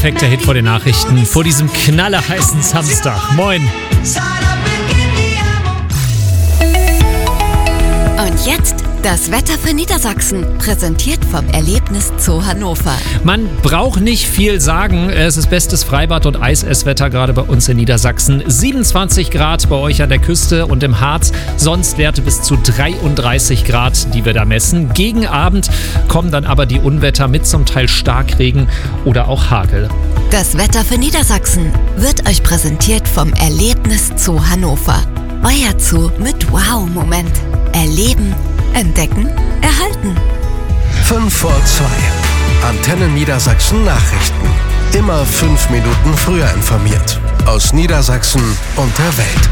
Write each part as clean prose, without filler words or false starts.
perfekter Hit vor den Nachrichten, vor diesem knallerheißen Samstag. Moin! Und jetzt das Wetter für Niedersachsen, präsentiert vom Erlebnis Zoo Hannover. Man braucht nicht viel sagen, es ist bestes Freibad- und Eisesswetter gerade bei uns in Niedersachsen. 27 Grad bei euch an der Küste und im Harz, sonst Werte bis zu 33 Grad, die wir da messen. Gegen Abend kommen dann aber die Unwetter mit zum Teil Starkregen oder auch Hagel. Das Wetter für Niedersachsen wird euch präsentiert vom Erlebnis Zoo Hannover. Euer Zoo mit Wow-Moment. Erleben, entdecken, erhalten. 5 vor 2. Antenne Niedersachsen Nachrichten. Immer 5 Minuten früher informiert. Aus Niedersachsen und der Welt.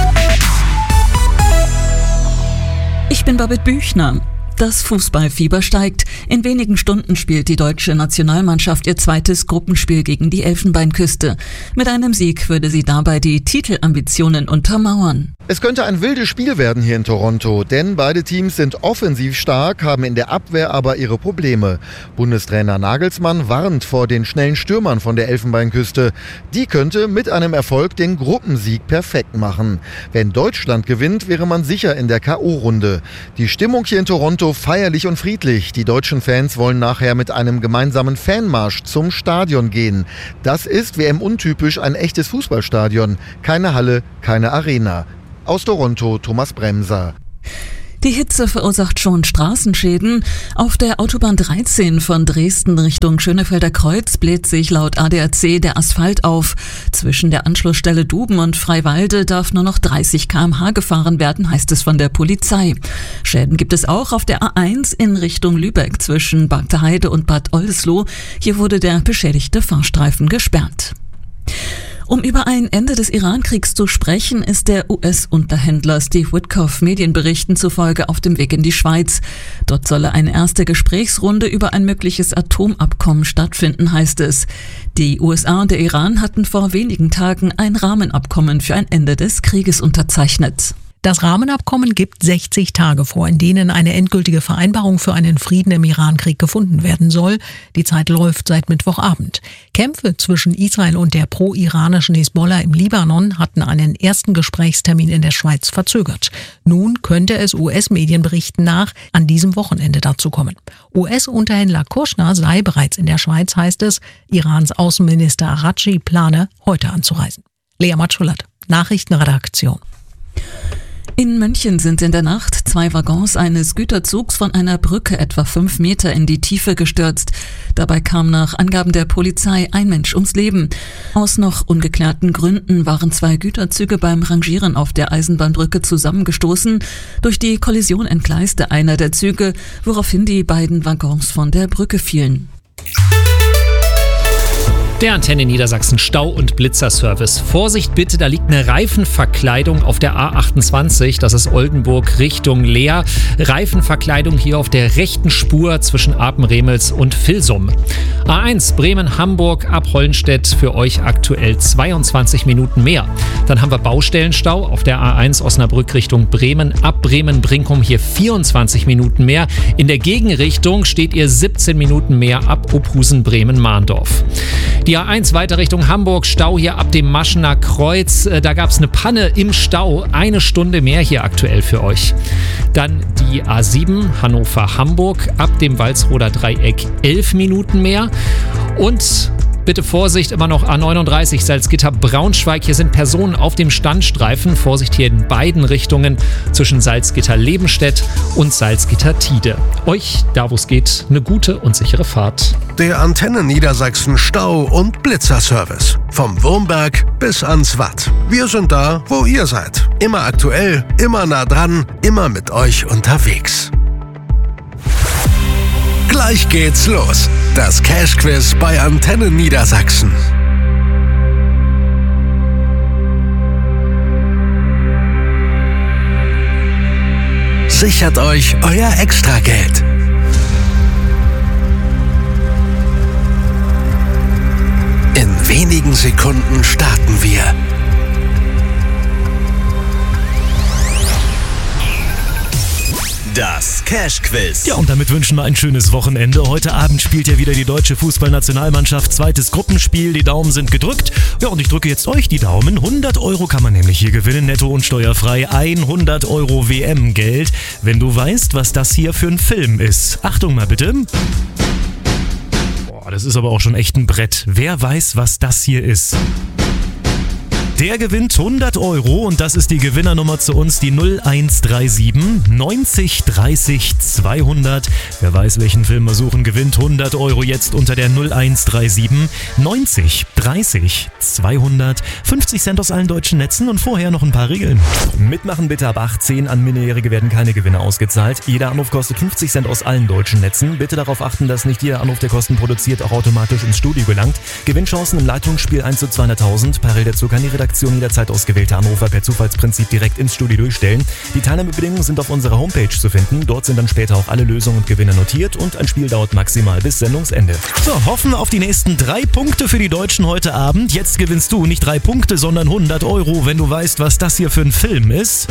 Ich bin Babette Büchner. Das Fußballfieber steigt. In wenigen Stunden spielt die deutsche Nationalmannschaft ihr zweites Gruppenspiel gegen die Elfenbeinküste. Mit einem Sieg würde sie dabei die Titelambitionen untermauern. Es könnte ein wildes Spiel werden hier in Toronto, denn beide Teams sind offensiv stark, haben in der Abwehr aber ihre Probleme. Bundestrainer Nagelsmann warnt vor den schnellen Stürmern von der Elfenbeinküste. Die könnte mit einem Erfolg den Gruppensieg perfekt machen. Wenn Deutschland gewinnt, wäre man sicher in der K.O.-Runde. Die Stimmung hier in Toronto feierlich und friedlich. Die deutschen Fans wollen nachher mit einem gemeinsamen Fanmarsch zum Stadion gehen. Das ist WM-untypisch ein echtes Fußballstadion. Keine Halle, keine Arena. Aus Toronto, Thomas Bremser. Die Hitze verursacht schon Straßenschäden. Auf der Autobahn 13 von Dresden Richtung Schönefelder Kreuz bläht sich laut ADAC der Asphalt auf. Zwischen der Anschlussstelle Duben und Freiwalde darf nur noch 30 km/h gefahren werden, heißt es von der Polizei. Schäden gibt es auch auf der A1 in Richtung Lübeck zwischen Bargteheide und Bad Oldesloe. Hier wurde der beschädigte Fahrstreifen gesperrt. Um über ein Ende des Iran-Kriegs zu sprechen, ist der US-Unterhändler Steve Witkoff Medienberichten zufolge auf dem Weg in die Schweiz. Dort solle eine erste Gesprächsrunde über ein mögliches Atomabkommen stattfinden, heißt es. Die USA und der Iran hatten vor wenigen Tagen ein Rahmenabkommen für ein Ende des Krieges unterzeichnet. Das Rahmenabkommen gibt 60 Tage vor, in denen eine endgültige Vereinbarung für einen Frieden im Irankrieg gefunden werden soll. Die Zeit läuft seit Mittwochabend. Kämpfe zwischen Israel und der pro-iranischen Hisbollah im Libanon hatten einen ersten Gesprächstermin in der Schweiz verzögert. Nun könnte es US-Medienberichten nach an diesem Wochenende dazu kommen. US-Unterhändler Kushner sei bereits in der Schweiz, heißt es. Irans Außenminister Araghchi plane, heute anzureisen. Lea Matschulat, Nachrichtenredaktion. In München sind in der Nacht 2 Waggons eines Güterzugs von einer Brücke etwa 5 Meter in die Tiefe gestürzt. Dabei kam nach Angaben der Polizei ein Mensch ums Leben. Aus noch ungeklärten Gründen waren 2 Güterzüge beim Rangieren auf der Eisenbahnbrücke zusammengestoßen. Durch die Kollision entgleiste einer der Züge, woraufhin die beiden Waggons von der Brücke fielen. Der Antenne Niedersachsen Stau- und Blitzerservice. Vorsicht bitte, da liegt eine Reifenverkleidung auf der A28, das ist Oldenburg Richtung Leer. Reifenverkleidung hier auf der rechten Spur zwischen Apen-Remels und Vilsum. A1 Bremen-Hamburg ab Hollenstedt für euch aktuell 22 Minuten mehr. Dann haben wir Baustellenstau auf der A1 Osnabrück Richtung Bremen ab Bremen-Brinkum hier 24 Minuten mehr. In der Gegenrichtung steht ihr 17 Minuten mehr ab Ophusen-Bremen-Mahndorf. Die A1 weiter Richtung Hamburg, Stau hier ab dem Maschener Kreuz. Da gab es eine Panne im Stau, 1 Stunde mehr hier aktuell für euch. Dann die A7 Hannover-Hamburg ab dem Walsroder Dreieck 11 Minuten mehr. Und bitte Vorsicht, immer noch A39 Salzgitter-Braunschweig. Hier sind Personen auf dem Standstreifen. Vorsicht hier in beiden Richtungen zwischen Salzgitter-Lebenstedt und Salzgitter-Tide. Euch, da wo es geht, eine gute und sichere Fahrt. Der Antenne Niedersachsen Stau- und Blitzerservice. Vom Wurmberg bis ans Watt. Wir sind da, wo ihr seid. Immer aktuell, immer nah dran, immer mit euch unterwegs. Gleich geht's los. Das Cash-Quiz bei Antenne Niedersachsen. Sichert euch euer Extrageld. In wenigen Sekunden starten wir. Das Cash-Quiz. Ja, und damit wünschen wir ein schönes Wochenende. Heute Abend spielt ja wieder die deutsche Fußballnationalmannschaft. Zweites Gruppenspiel. Die Daumen sind gedrückt. Ja, und ich drücke jetzt euch die Daumen. 100 € kann man nämlich hier gewinnen, netto und steuerfrei. 100 € WM-Geld, wenn du weißt, was das hier für ein Film ist. Achtung mal bitte. Boah, das ist aber auch schon echt ein Brett. Wer weiß, was das hier ist? Der gewinnt 100 € und das ist die Gewinnernummer zu uns, die 0137 90 30 200. Wer weiß, welchen Film wir suchen, gewinnt 100 € jetzt unter der 0137 90 30 200. 50 Cent aus allen deutschen Netzen und vorher noch ein paar Regeln. Mitmachen bitte ab 18, an Minderjährige werden keine Gewinne ausgezahlt. Jeder Anruf kostet 50 Cent aus allen deutschen Netzen. Bitte darauf achten, dass nicht jeder Anruf, der Kosten produziert, auch automatisch ins Studio gelangt. Gewinnchancen im Leitungsspiel 1 zu 200.000. Parallel dazu kann die Redaktion jederzeit ausgewählte Anrufer per Zufallsprinzip direkt ins Studio durchstellen. Die Teilnahmebedingungen sind auf unserer Homepage zu finden. Dort sind dann später auch alle Lösungen und Gewinne notiert und ein Spiel dauert maximal bis Sendungsende. So, hoffen auf die nächsten 3 Punkte für die Deutschen heute Abend. Jetzt gewinnst du nicht 3 Punkte, sondern 100 €, wenn du weißt, was das hier für ein Film ist.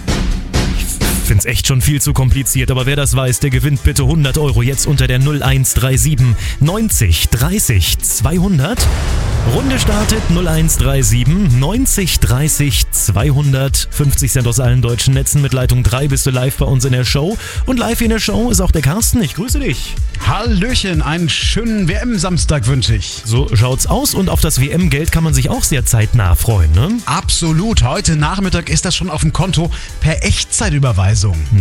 Ich find's echt schon viel zu kompliziert, aber wer das weiß, der gewinnt bitte 100 € jetzt unter der 0137 90 30 200. Runde startet 0137 90 30 200. 50 Cent aus allen deutschen Netzen. Mit Leitung 3 bist du live bei uns in der Show. Und live in der Show ist auch der Carsten. Ich grüße dich. Hallöchen, einen schönen WM-Samstag wünsche ich. So schaut's aus und auf das WM-Geld kann man sich auch sehr zeitnah freuen, ne? Absolut. Heute Nachmittag ist das schon auf dem Konto per Echtzeitüberweisung.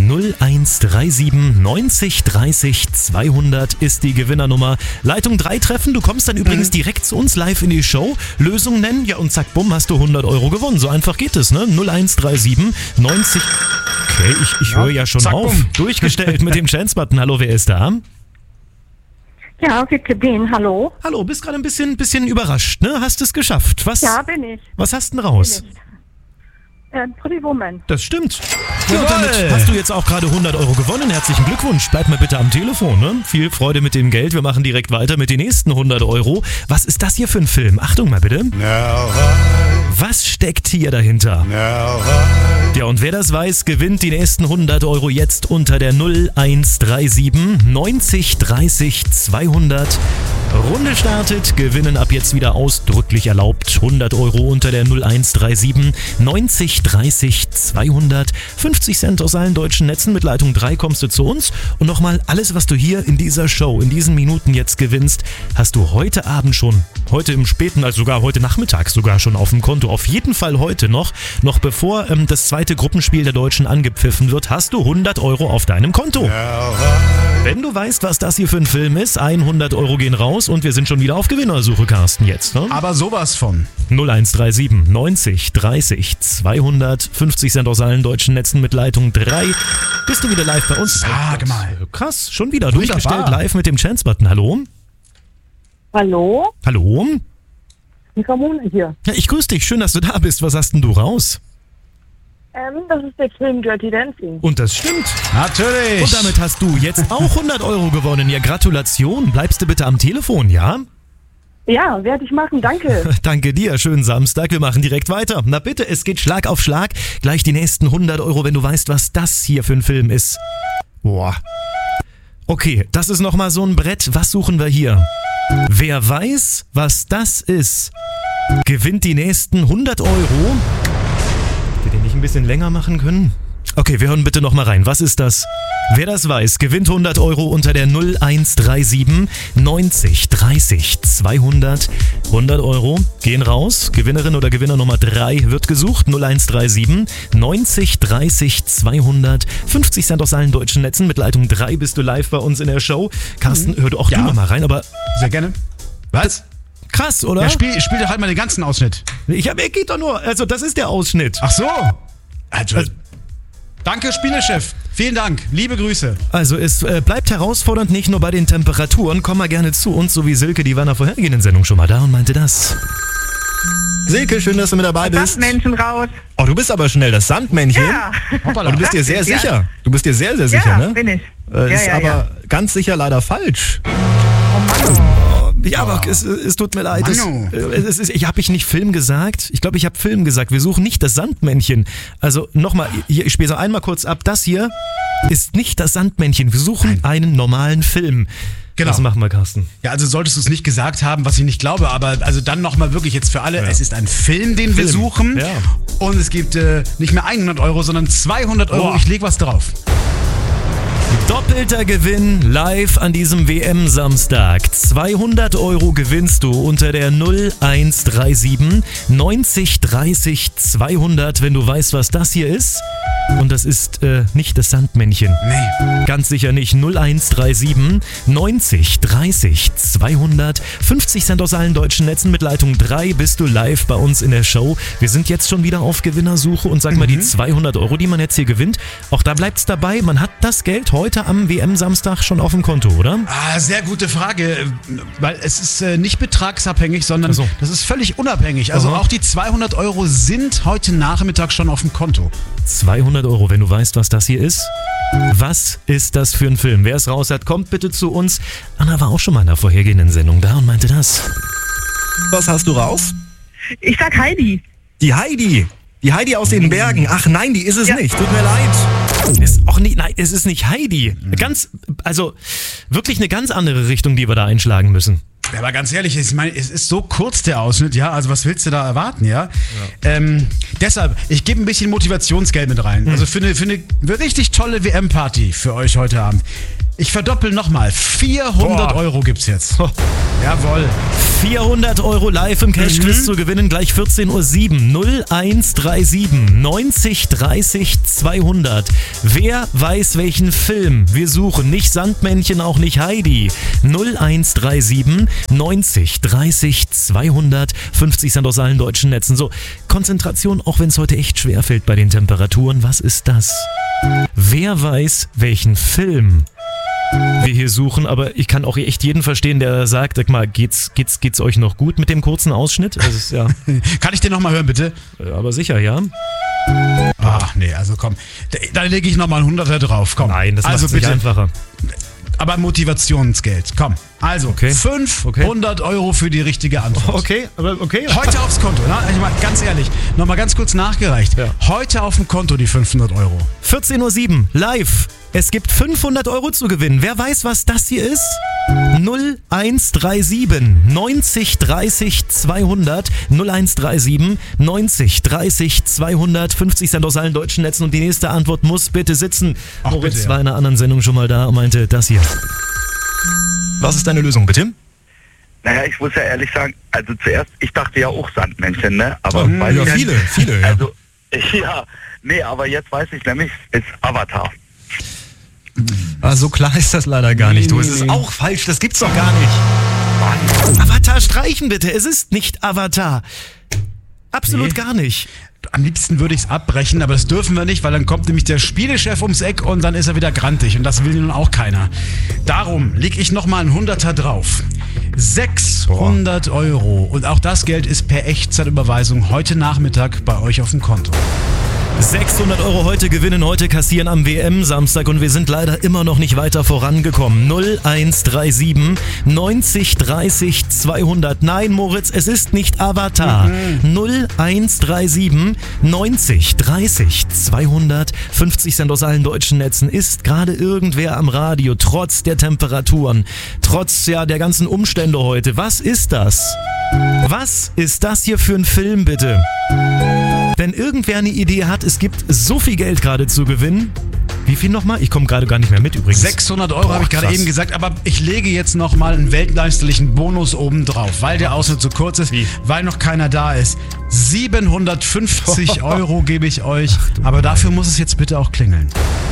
0137 90 30 200 ist die Gewinnernummer. Leitung 3 treffen. Du kommst dann übrigens direkt zu uns live in die Show. Lösung nennen, ja und zack, bumm, hast du 100 € gewonnen. So einfach geht es, ne? 0137 90... Okay, ich höre ja schon zack, auf. Bumm. Durchgestellt mit dem Chance-Button. Hallo, wer ist da? Ja, bitte den, hallo. Hallo, bist gerade ein bisschen überrascht, ne? Hast es geschafft. Was, ja, bin ich. Was hast denn raus? Pretty Woman. Das stimmt. Ja, und damit hast du jetzt auch gerade 100 € gewonnen. Herzlichen Glückwunsch. Bleib mal bitte am Telefon, ne? Viel Freude mit dem Geld. Wir machen direkt weiter mit den nächsten 100 €. Was ist das hier für ein Film? Achtung mal bitte. Was steckt hier dahinter? Ja, und wer das weiß, gewinnt die nächsten 100 € jetzt unter der 0137 90 30 200. Runde startet, gewinnen ab jetzt wieder ausdrücklich erlaubt. 100 € unter der 0137 90 30 200. 50 Cent aus allen deutschen Netzen. Mit Leitung 3 kommst du zu uns. Und nochmal, alles, was du hier in dieser Show, in diesen Minuten jetzt gewinnst, hast du heute Abend schon, heute im späten, also sogar heute Nachmittag sogar schon auf dem Konto. Auf jeden Fall heute noch bevor das zweite Gruppenspiel der Deutschen angepfiffen wird, hast du 100 € auf deinem Konto. Wenn du weißt, was das hier für ein Film ist, 100 € gehen raus und wir sind schon wieder auf Gewinnersuche, Carsten, jetzt, ne? Aber sowas von. 0137 90 30 200. 50 Cent aus allen deutschen Netzen mit Leitung 3. Bist du wieder live bei uns? Sag mal. Krass, schon wieder durchgestellt live mit dem Chance-Button. Hallo? Hallo? Hallo? Die Ramona hier. Ja, ich grüße dich. Schön, dass du da bist. Was hast denn du raus? Das ist der Film Dirty Dancing. Und das stimmt. Natürlich. Und damit hast du jetzt auch 100 € gewonnen. Ja, Gratulation. Bleibst du bitte am Telefon, ja? Ja, werde ich machen. Danke. Danke dir. Schönen Samstag. Wir machen direkt weiter. Na bitte, es geht Schlag auf Schlag. Gleich die nächsten 100 €, wenn du weißt, was das hier für ein Film ist. Boah. Okay, das ist nochmal so ein Brett. Was suchen wir hier? Wer weiß, was das ist, gewinnt die nächsten 100 €. Wir den nicht ein bisschen länger machen können? Okay, wir hören bitte nochmal rein. Was ist das? Wer das weiß, gewinnt 100 € unter der 0137 90 30 200. 100 € gehen raus. Gewinnerin oder Gewinner Nummer 3 wird gesucht. 0137 90 30 200. 50 Cent aus allen deutschen Netzen. Mit Leitung 3 bist du live bei uns in der Show. Carsten, hör du auch du nochmal rein, aber... Sehr gerne. Was? Krass, oder? Ja, spiel doch halt mal den ganzen Ausschnitt. Er geht doch nur, also das ist der Ausschnitt. Ach so. Also danke, Spielechef. Vielen Dank. Liebe Grüße. Also es bleibt herausfordernd, nicht nur bei den Temperaturen. Komm mal gerne zu uns, so wie Silke, die war in der vorhergehenden Sendung schon mal da und meinte das. Silke, schön, dass du mit dabei bist. Sandmännchen raus. Oh, du bist aber schnell, das Sandmännchen. Ja. Und du bist dir sehr sicher. Du bist dir sehr, sehr sicher, ne? Ja, bin ich. Ist aber ganz sicher leider falsch. Ja, aber es tut mir leid. Ich habe nicht Film gesagt. Ich glaube, ich habe Film gesagt. Wir suchen nicht das Sandmännchen. Also nochmal, ich spiele so einmal kurz ab. Das hier ist nicht das Sandmännchen. Wir suchen einen normalen Film. Genau. Was machen wir, Carsten? Ja, also solltest du es nicht gesagt haben, was ich nicht glaube, aber also dann nochmal wirklich jetzt für alle. Ja. Es ist ein Film, den wir suchen. Ja. Und es gibt nicht mehr 100 Euro, sondern 200 Euro. Boah. Ich lege was drauf. Doppelter Gewinn live an diesem WM-Samstag. 200 Euro gewinnst du unter der 0137 90 30 200, wenn du weißt, was das hier ist. Und das ist nicht das Sandmännchen. Nee. Ganz sicher nicht. 0137 90 30 200. 50 Cent aus allen deutschen Netzen. Mit Leitung 3 bist du live bei uns in der Show. Wir sind jetzt schon wieder auf Gewinnersuche und sag mal, die 200 Euro, die man jetzt hier gewinnt, auch da bleibt's dabei. Man hat das Geld heute am WM-Samstag schon auf dem Konto, oder? Sehr gute Frage, weil es ist nicht betragsabhängig, sondern das ist völlig unabhängig. Also auch die 200 Euro sind heute Nachmittag schon auf dem Konto. 200 Euro, wenn du weißt, was das hier ist. Was ist das für ein Film? Wer es raus hat, kommt bitte zu uns. Anna war auch schon mal in der vorhergehenden Sendung da und meinte das. Was hast du raus? Ich sag Heidi. Die Heidi. Die Heidi aus den Bergen. Ach nein, die ist es nicht. Tut mir leid. Nein, es ist nicht Heidi. Wirklich eine ganz andere Richtung, die wir da einschlagen müssen. Ja, aber ganz ehrlich, ich meine, es ist so kurz der Ausschnitt, ja, also was willst du da erwarten, ja? Deshalb, ich gebe ein bisschen Motivationsgeld mit rein, also für eine richtig tolle WM-Party für euch heute Abend. Ich verdoppel nochmal, 400 Euro gibt's jetzt. Jawohl. 400 Euro live im Cash-Quiz zu gewinnen, gleich 14:07 Uhr. 0137 90 30 200. Wer weiß, welchen Film wir suchen? Nicht Sandmännchen, auch nicht Heidi. 0137 90 30 200. 50 Cent aus allen deutschen Netzen. So, Konzentration, auch wenn es heute echt schwer fällt bei den Temperaturen. Was ist das? Wer weiß, welchen Film wir hier suchen, aber ich kann auch echt jeden verstehen, der sagt, sag mal, geht's euch noch gut mit dem kurzen Ausschnitt? Also ist, ja. Kann ich den nochmal hören, bitte? Aber sicher, ja. Ach nee, also komm, da lege ich nochmal 100er drauf, komm. Nein, das macht es nicht einfacher. Aber Motivationsgeld, komm. Also, 500 Euro für die richtige Antwort. Okay. Heute aufs Konto, ne? Ich meine, ganz ehrlich, nochmal ganz kurz nachgereicht. Ja. Heute auf dem Konto die 500 Euro. 14:07 Uhr, live. Es gibt 500 Euro zu gewinnen. Wer weiß, was das hier ist? 0137 90 30 200. 0137 90 30 200. 50 Cent aus allen deutschen Netzen. Und die nächste Antwort muss bitte sitzen. Moritz war in einer anderen Sendung schon mal da und meinte das hier. Was ist deine Lösung, bitte? Naja, ich muss ja ehrlich sagen, also zuerst, ich dachte ja auch Sandmännchen, ne? Aber viele, ja. Also, aber jetzt weiß ich nämlich, ist Avatar. So klar ist das leider gar nicht. Es ist auch falsch, das gibt's doch gar nicht. Avatar streichen bitte, es ist nicht Avatar. Absolut gar nicht. Am liebsten würde ich es abbrechen, aber das dürfen wir nicht, weil dann kommt nämlich der Spielechef ums Eck und dann ist er wieder grantig und das will nun auch keiner. Darum lege ich nochmal einen 100er drauf. 600 Euro und auch das Geld ist per Echtzeitüberweisung heute Nachmittag bei euch auf dem Konto. 600 Euro heute gewinnen, heute kassieren am WM-Samstag und wir sind leider immer noch nicht weiter vorangekommen. 0137 90 30 200. Nein, Moritz, es ist nicht Avatar. 0137 90 30 200. 50 Cent aus allen deutschen Netzen. Ist gerade irgendwer am Radio, trotz der Temperaturen, trotz der ganzen Umstände heute. Was ist das? Was ist das hier für ein Film, bitte? Wenn irgendwer eine Idee hat, es gibt so viel Geld gerade zu gewinnen. Wie viel nochmal? Ich komme gerade gar nicht mehr mit übrigens. 600 Euro habe ich gerade eben gesagt, aber ich lege jetzt nochmal einen weltmeisterlichen Bonus oben drauf, weil der Ausschnitt so kurz ist, weil noch keiner da ist. 750 Euro gebe ich euch, aber dafür muss es jetzt bitte auch klingeln.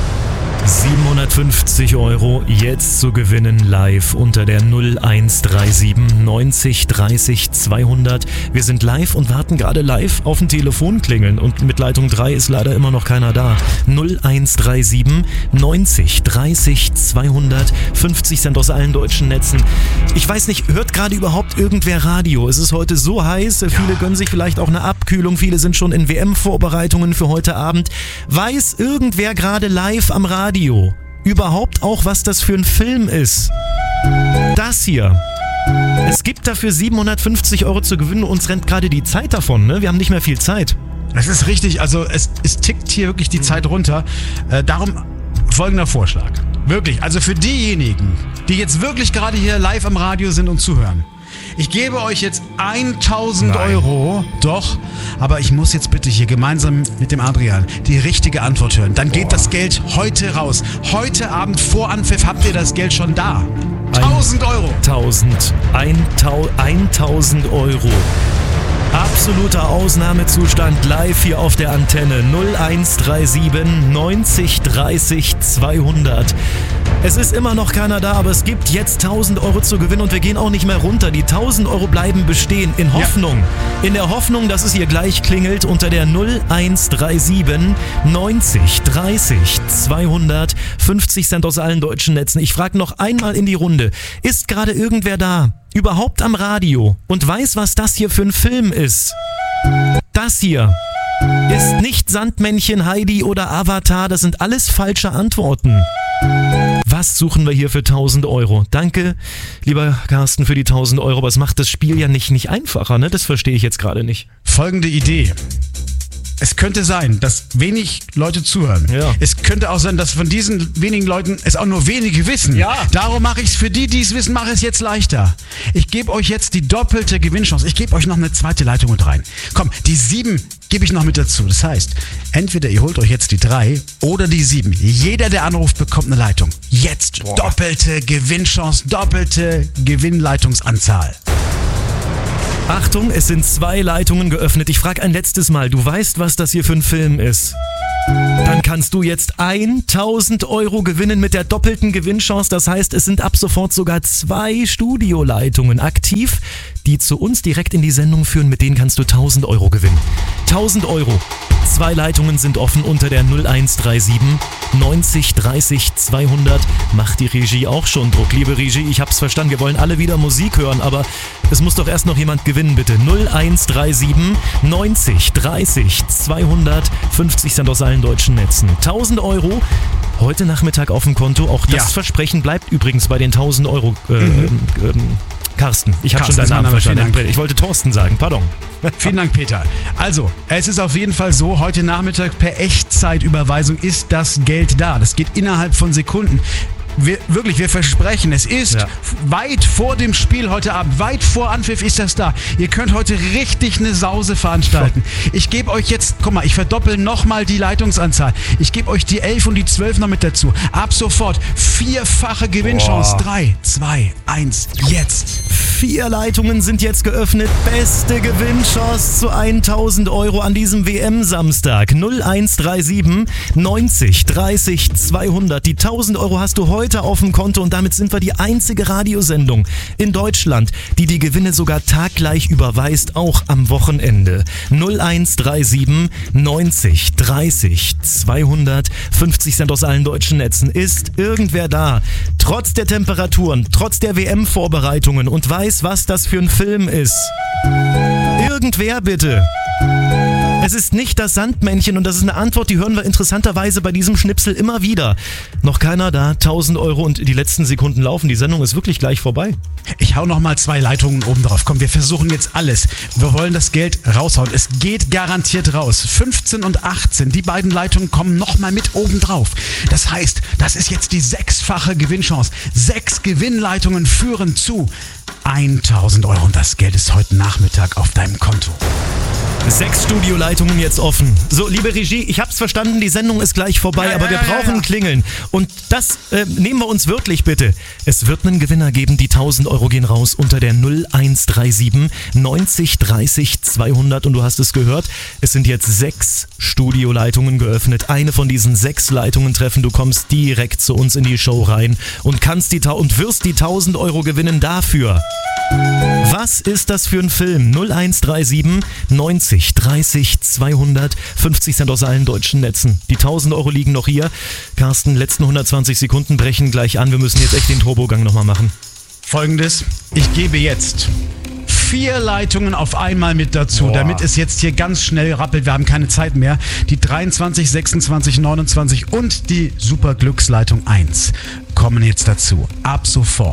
750 Euro jetzt zu gewinnen live unter der 0137 90 30 200. Wir sind live und warten gerade live auf ein Telefonklingeln und mit Leitung 3 ist leider immer noch keiner da. 0137 90 30 200. 50 Cent aus allen deutschen Netzen. Ich weiß nicht, hört gerade überhaupt irgendwer Radio? Es ist heute so heiß, viele gönnen sich vielleicht auch eine Abkühlung, viele sind schon in WM-Vorbereitungen für heute Abend. Weiß irgendwer gerade live am Radio überhaupt auch, was das für ein Film ist? Das hier Es gibt dafür 750 € zu gewinnen. Uns rennt gerade die Zeit davon, ne? Wir haben nicht mehr viel Zeit. Das ist richtig, also es tickt hier wirklich die Zeit runter. Darum folgender Vorschlag. Wirklich, also für diejenigen, die jetzt wirklich gerade hier live am Radio sind und zuhören. Ich gebe euch jetzt 1.000 €. Doch, aber ich muss jetzt bitte hier gemeinsam mit dem Adrian die richtige Antwort hören. Dann geht das Geld heute raus. Heute Abend vor Anpfiff habt ihr das Geld schon da. 1.000 €. 1.000 €. Absoluter Ausnahmezustand live hier auf der Antenne. 0137 90 30 200. Es ist immer noch keiner da, aber es gibt jetzt 1.000 € zu gewinnen und wir gehen auch nicht mehr runter. Die 1.000 € bleiben bestehen in Hoffnung. Ja. In der Hoffnung, dass es hier gleich klingelt unter der 0137 90 30 200. 50 Cent aus allen deutschen Netzen. Ich frage noch einmal in die Runde. Ist gerade irgendwer da? Überhaupt am Radio und weiß, was das hier für ein Film ist. Das hier ist nicht Sandmännchen, Heidi oder Avatar, das sind alles falsche Antworten. Was suchen wir hier für 1.000 €? Danke, lieber Carsten, für die 1.000 €, aber es macht das Spiel ja nicht einfacher, ne? Das verstehe ich jetzt gerade nicht. Folgende Idee. Es könnte sein, dass wenig Leute zuhören. Ja. Es könnte auch sein, dass von diesen wenigen Leuten es auch nur wenige wissen. Ja. Darum mache ich es für die es wissen, mache ich es jetzt leichter. Ich gebe euch jetzt die doppelte Gewinnchance. Ich gebe euch noch eine zweite Leitung mit rein. Komm, die 7 gebe ich noch mit dazu. Das heißt, entweder ihr holt euch jetzt die 3 oder die 7. Jeder, der anruft, bekommt eine Leitung. Jetzt doppelte Gewinnchance, doppelte Gewinnleitungsanzahl. Achtung, es sind 2 Leitungen geöffnet. Ich frage ein letztes Mal, du weißt, was das hier für ein Film ist? Dann kannst du jetzt 1.000 € gewinnen mit der doppelten Gewinnchance. Das heißt, es sind ab sofort sogar 2 Studioleitungen aktiv, die zu uns direkt in die Sendung führen. Mit denen kannst du 1.000 € gewinnen. 1.000 €. 2 Leitungen sind offen unter der 0137 90 30 200. Macht die Regie auch schon Druck. Liebe Regie, ich hab's verstanden, wir wollen alle wieder Musik hören, aber es muss doch erst noch jemand gewinnen, bitte. 0137 90 30 200. 50 Cent aus allen deutschen Netzen. 1.000 € heute Nachmittag auf dem Konto. Auch das Versprechen bleibt übrigens bei den 1.000 €. Carsten, ich habe schon deinen Namen verstanden. Ich wollte Thorsten sagen, pardon. Vielen Dank, Peter. Also, es ist auf jeden Fall so, heute Nachmittag per Echtzeitüberweisung ist das Geld da. Das geht innerhalb von Sekunden. Wir versprechen, es ist weit vor dem Spiel heute Abend, weit vor Anpfiff ist das da. Ihr könnt heute richtig eine Sause veranstalten. Ich gebe euch jetzt, guck mal, ich verdoppel nochmal die Leitungsanzahl. Ich gebe euch die 11 und die 12 noch mit dazu. Ab sofort 4-fache Gewinnchance. 3, 2, 1, jetzt. 4 Leitungen sind jetzt geöffnet. Beste Gewinnchance zu 1.000 € an diesem WM-Samstag. 0137 90 30 200. Die 1.000 € hast du heute auf dem Konto und damit sind wir die einzige Radiosendung in Deutschland, die die Gewinne sogar taggleich überweist, auch am Wochenende. 0137 90 30 200. 50 Cent aus allen deutschen Netzen. Ist irgendwer da, trotz der Temperaturen, trotz der WM-Vorbereitungen und weiß, was das für ein Film ist? Irgendwer bitte. Es ist nicht das Sandmännchen und das ist eine Antwort, die hören wir interessanterweise bei diesem Schnipsel immer wieder. Noch keiner da, 1.000 € und die letzten Sekunden laufen. Die Sendung ist wirklich gleich vorbei. Ich hau nochmal 2 Leitungen oben drauf. Komm, wir versuchen jetzt alles. Wir wollen das Geld raushauen. Es geht garantiert raus. 15 und 18, die beiden Leitungen kommen nochmal mit oben drauf. Das heißt, das ist jetzt die 6-fache Gewinnchance. 6 Gewinnleitungen führen zu 1.000 € und das Geld ist heute Nachmittag auf deinem Konto. 6 Studioleitungen jetzt offen. So, liebe Regie, ich hab's verstanden, die Sendung ist gleich vorbei, aber wir brauchen Klingeln. Und das nehmen wir uns wirklich bitte. Es wird einen Gewinner geben, die 1.000 € gehen raus unter der 0137 90 30 200. Und du hast es gehört, es sind jetzt 6 Studioleitungen geöffnet. Eine von diesen 6 Leitungen treffen, du kommst direkt zu uns in die Show rein und wirst die 1.000 € gewinnen dafür. Was ist das für ein Film? 0137 90 30 200. 50 Cent aus allen deutschen Netzen. Die 1.000 € liegen noch hier. Carsten, letzten 120 Sekunden brechen gleich an. Wir müssen jetzt echt den Turbogang nochmal machen. Folgendes, ich gebe jetzt 4 Leitungen auf einmal mit dazu, damit es jetzt hier ganz schnell rappelt. Wir haben keine Zeit mehr. Die 23, 26, 29 und die Super Glücksleitung 1 kommen jetzt dazu. Ab sofort.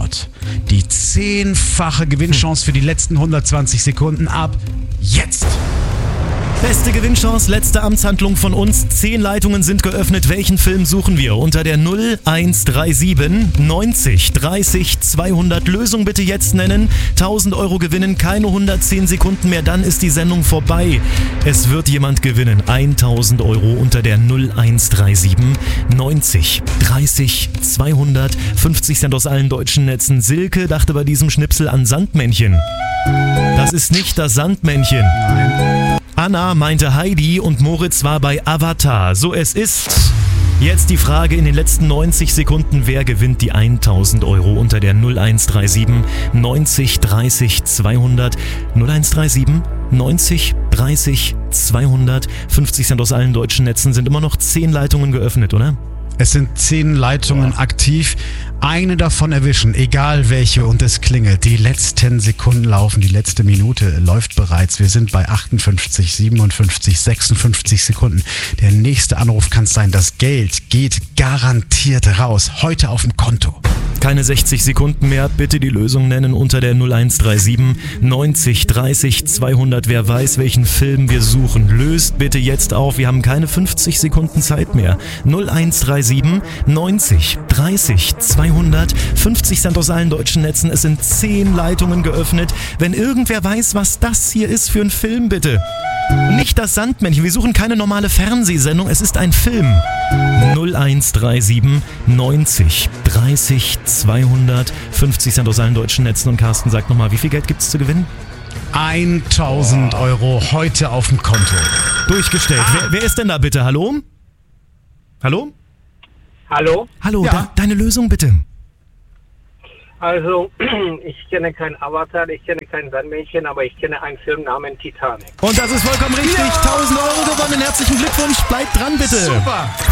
die 10-fache Gewinnchance für die letzten 120 Sekunden ab jetzt. Beste Gewinnchance, letzte Amtshandlung von uns. 10 Leitungen sind geöffnet. Welchen Film suchen wir? Unter der 0137 90 30 200. Lösung bitte jetzt nennen. 1000 Euro gewinnen, keine 110 Sekunden mehr, dann ist die Sendung vorbei. Es wird jemand gewinnen. 1000 Euro unter der 0137 90 30 200. 50 Cent aus allen deutschen Netzen. Silke dachte bei diesem Schnipsel an Sandmännchen. Das ist nicht das Sandmännchen. Nein. Anna meinte Heidi und Moritz war bei Avatar. So, es ist jetzt die Frage in den letzten 90 Sekunden, wer gewinnt die 1000 Euro unter der 0137 90 30 200. 0137 90 30 200. 50 Cent aus allen deutschen Netzen, sind immer noch 10 Leitungen geöffnet, oder? Es sind 10 Leitungen aktiv. Eine davon erwischen, egal welche, und es klingelt. Die letzten Sekunden laufen, die letzte Minute läuft bereits. Wir sind bei 58, 57, 56 Sekunden. Der nächste Anruf kann es sein. Das Geld geht garantiert raus. Heute auf dem Konto. Keine 60 Sekunden mehr. Bitte die Lösung nennen unter der 0137 90 30 200. Wer weiß, welchen Film wir suchen, löst bitte jetzt auf. Wir haben keine 50 Sekunden Zeit mehr. 0137 90 30 200. 50 Cent aus allen deutschen Netzen. Es sind 10 Leitungen geöffnet. Wenn irgendwer weiß, was das hier ist für ein Film, bitte. Nicht das Sandmännchen. Wir suchen keine normale Fernsehsendung. Es ist ein Film. 0137 90 30 200. 50 Cent aus allen deutschen Netzen. Und Carsten sagt nochmal, wie viel Geld gibt es zu gewinnen? 1000 Euro heute auf dem Konto. Durchgestellt. Wer ist denn da bitte? Hallo? Hallo? Hallo? Hallo, Ja. Deine Lösung bitte. Also, ich kenne kein Avatar, ich kenne kein Sandmännchen, aber ich kenne einen Film namens Titanic. Und das ist vollkommen richtig. 1000 Euro gewonnen. Herzlichen Glückwunsch. Bleibt dran, bitte. Super.